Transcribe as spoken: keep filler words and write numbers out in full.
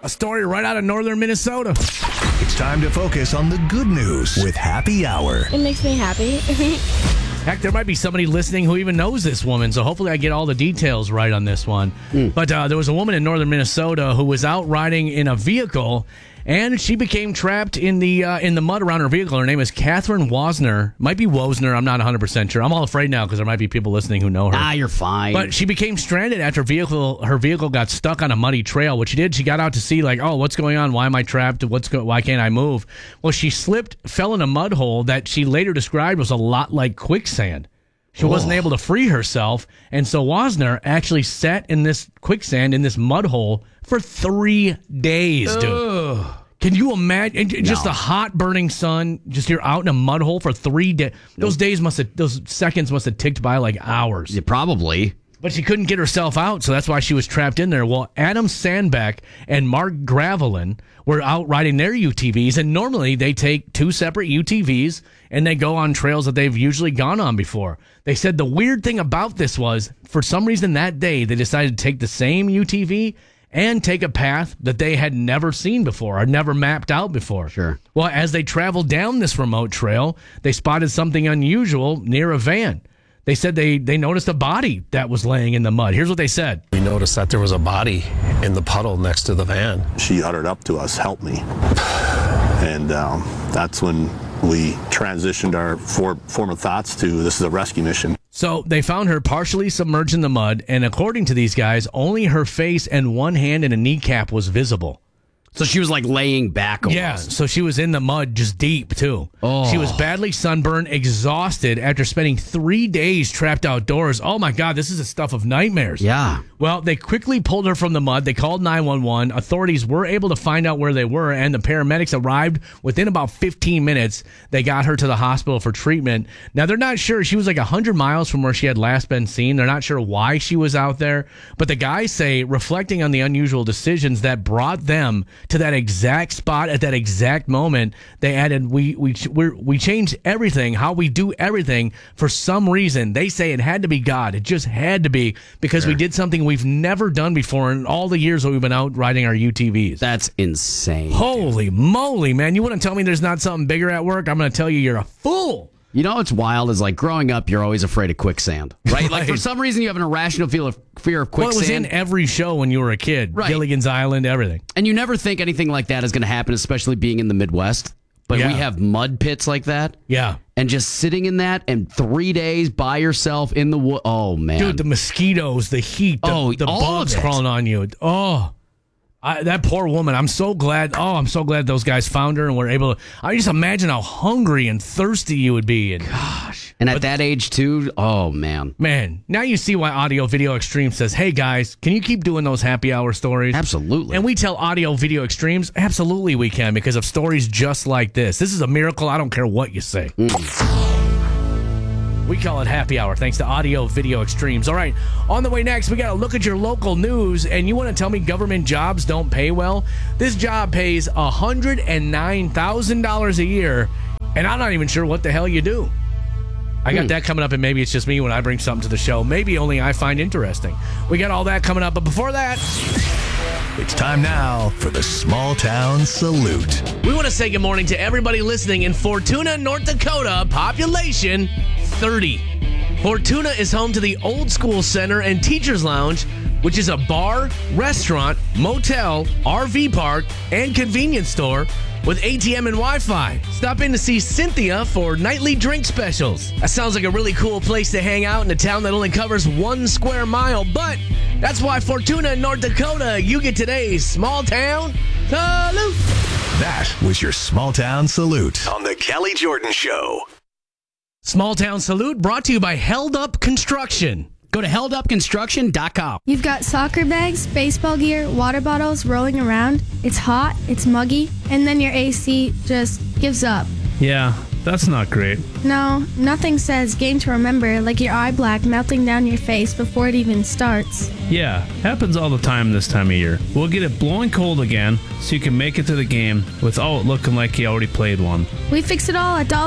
A story right out of northern Minnesota. It's time to focus on the good news with Happy Hour. It makes me happy. Heck, there might be somebody listening who even knows this woman, so hopefully I get all the details right on this one. Mm. But uh, there was a woman in northern Minnesota who was out riding in a vehicle, and she became trapped in the uh, in the mud around her vehicle. Her name is Catherine Wozner. Might be Wozner. I'm not one hundred percent sure. I'm all afraid now because there might be people listening who know her. Ah, you're fine. But she became stranded after vehicle her vehicle got stuck on a muddy trail. What she did, she got out to see, like, oh, what's going on? Why am I trapped? What's go- Why can't I move? Well, she slipped, fell in a mud hole that she later described was a lot like quicksand. She oh. wasn't able to free herself, and so Wozner actually sat in this quicksand, in this mud hole, for three days, dude. Ugh. Can you imagine? Just no. the hot, burning sun, just you're out in a mud hole for three days. Those days must have, those seconds must have ticked by like hours. Yeah, probably. But she couldn't get herself out, so that's why she was trapped in there. Well, Adam Sandbeck and Mark Gravelin were out riding their U T Vs, and normally they take two separate U T Vs, and they go on trails that they've usually gone on before. They said the weird thing about this was, for some reason that day, they decided to take the same U T V and take a path that they had never seen before or never mapped out before. Sure. Well, as they traveled down this remote trail, they spotted something unusual near a van. They said they, they noticed a body that was laying in the mud. Here's what they said. We noticed that there was a body in the puddle next to the van. She uttered up to us, "Help me." And um, that's when we transitioned our for, former thoughts to, this is a rescue mission. So they found her partially submerged in the mud, and according to these guys, only her face and one hand and a kneecap was visible. So she was like laying back almost. Yeah, so she was in the mud just deep, too. Oh. She was badly sunburned, exhausted after spending three days trapped outdoors. Oh, my God, this is the stuff of nightmares. Yeah. Well, they quickly pulled her from the mud. They called nine one one. Authorities were able to find out where they were, and the paramedics arrived within about fifteen minutes. They got her to the hospital for treatment. Now, they're not sure. She was like one hundred miles from where she had last been seen. They're not sure why she was out there. But the guys say, reflecting on the unusual decisions that brought them to that exact spot at that exact moment, they added, we we we're, we changed everything, how we do everything for some reason. They say it had to be God. It just had to be because sure. we did something we've never done before in all the years that we've been out riding our U T Vs. That's insane. Holy dude. moly, man. You want to tell me there's not something bigger at work? I'm going to tell you you're a fool. You know what's wild is, like, growing up, you're always afraid of quicksand, right? right. Like, for some reason, you have an irrational feel of fear of quicksand. Well, it was in every show when you were a kid. Right. Gilligan's Island, everything. And you never think anything like that is going to happen, especially being in the Midwest. But yeah. we have mud pits like that. Yeah. And just sitting in that and three days by yourself in the wood. Oh, man. Dude, the mosquitoes, the heat, the, oh, the all bugs of it. crawling on you. Oh. I, that poor woman. I'm so glad. Oh, I'm so glad those guys found her and were able to. I just imagine how hungry and thirsty you would be. And gosh. And at but, that age, too. Oh, man. Man. Now you see why Audio Video Extreme says, hey, guys, can you keep doing those happy hour stories? Absolutely. And we tell Audio Video Extremes, absolutely we can, because of stories just like this. This is a miracle. I don't care what you say. Mm. We call it Happy Hour, thanks to Audio Video Extremes. All right, on the way next, we got to look at your local news, and you want to tell me government jobs don't pay well? This job pays one hundred nine thousand dollars a year, and I'm not even sure what the hell you do. I got hmm. that coming up, and maybe it's just me when I bring something to the show. Maybe only I find interesting. We got all that coming up, but before that... It's time now for the Small Town Salute. We want to say good morning to everybody listening in Fortuna, North Dakota, population thirty. Fortuna is home to the Old School Center and Teachers Lounge, which is a bar, restaurant, motel, R V park, and convenience store with A T M and Wi-Fi. Stop in to see Cynthia for nightly drink specials. That sounds like a really cool place to hang out in a town that only covers one square mile, but that's why Fortuna, North Dakota, you get today's Small Town Salute. That was your Small Town Salute on the Kelly Jordan Show. Small Town Salute brought to you by Held Up Construction. Go to held up construction dot com. You've got soccer bags, baseball gear, water bottles rolling around. It's hot, it's muggy, and then your A C just gives up. Yeah, that's not great. No, nothing says game to remember like your eye black melting down your face before it even starts. Yeah, happens all the time this time of year. We'll get it blowing cold again so you can make it to the game without looking like you already played one. We fix it all at Dollar